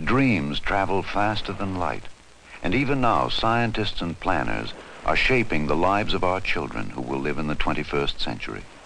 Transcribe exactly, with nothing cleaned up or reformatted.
dreams travel faster than light, and even now scientists and planners are shaping the lives of our children who will live in the twenty-first century.